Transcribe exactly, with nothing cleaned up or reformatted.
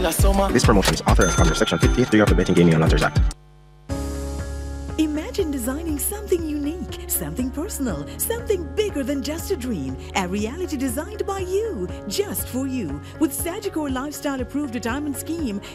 This promotion is authorized under Section fifty-three of the Betting Gaming and Lotteries Act. Imagine designing something unique, something personal, something bigger than just a dream. A reality designed by you, just for you. With Sagicor Lifestyle Approved Retirement Scheme,